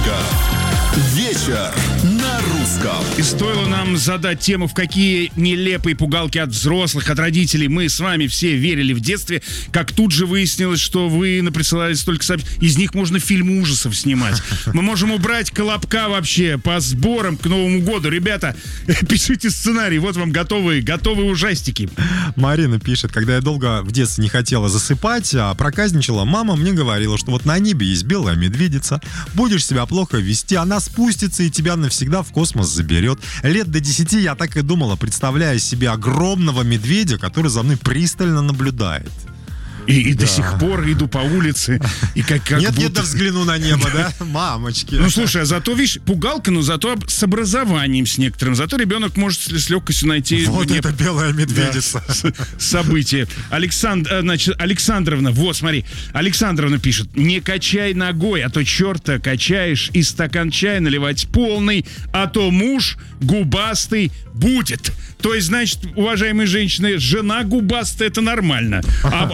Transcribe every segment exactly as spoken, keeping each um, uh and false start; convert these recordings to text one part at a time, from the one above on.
Пряников. Вечер на русском. И стоило нам задать тему, в какие нелепые пугалки от взрослых, от родителей мы с вами все верили в детстве, как тут же выяснилось, что вы наприсылали столько сообщений. Из них можно фильм ужасов снимать. Мы можем убрать Колобка вообще по сборам к Новому году. Ребята, пишите сценарий, вот вам готовые, готовые ужастики. Марина пишет: когда я долго в детстве не хотела засыпать, а проказничала, мама мне говорила, что вот на небе есть белая медведица, будешь себя плохо вести, она спустится и тебя навсегда в космос заберет. Лет до десяти я так и думала, представляя себе огромного медведя, который за мной пристально наблюдает. И, и Да. до сих пор иду по улице и как, как Нет, будто... нет, да взгляну на небо, да? Мамочки. Ну, слушай, а зато, видишь, пугалка, но зато с образованием с некоторым. Зато ребенок может с легкостью найти... Вот не- это белая медведица. Да, с- событие. Александр, э, значит, Александровна, вот, смотри, Александровна пишет: не качай ногой, а то черта качаешь, и стакан чая наливать полный, а то муж губастый будет. То есть, значит, уважаемые женщины, жена губастая — это нормально.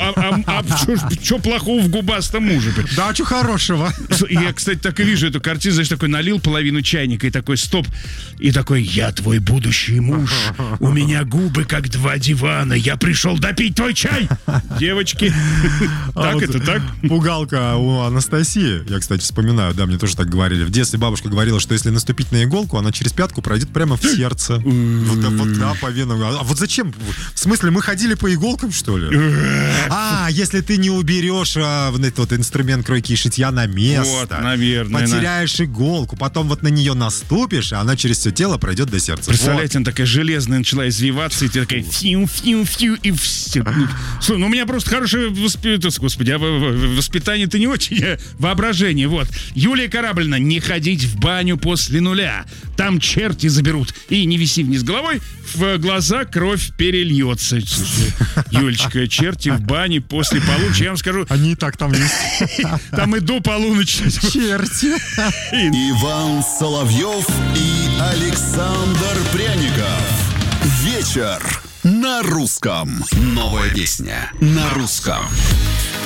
А что плохого в губастом муже? Да, а что хорошего? Я, кстати, так и вижу эту картину, знаешь, такой налил половину чайника и такой стоп. И такой: я твой будущий муж, у меня губы как два дивана, я пришел допить твой чай. Девочки, А так вот это так? Пугалка у Анастасии, я, кстати, вспоминаю, да, мне тоже так говорили. В детстве бабушка говорила, что если наступить на иголку, она через пятку пройдет прямо в сердце. Вот, да, вот, да, по венам. А вот зачем? В смысле, мы ходили по иголкам, что ли? А, если ты не уберешь а, вот этот вот инструмент кройки и шитья на место, Вот, наверное, потеряешь иголку, потом вот на нее наступишь, и она через все тело пройдет до сердца. Представляете, она такая железная начала извиваться, и ты такая фью-фью-фью, и все. Слушай, ну у меня просто хорошее воспитание, господи, а воспитание-то не очень, а воображение, вот. Юлия Кораблина: не ходить в баню после нуля, там черти заберут, и не виси вниз головой, в глаза кровь перельется. Слушай, Юлечка, черти в бане после полуночи, я вам скажу, Они и так там есть. там и до полуночи. Черти. Иван Соловьев и Александр Пряников. Вечер на русском. Новая песня на русском.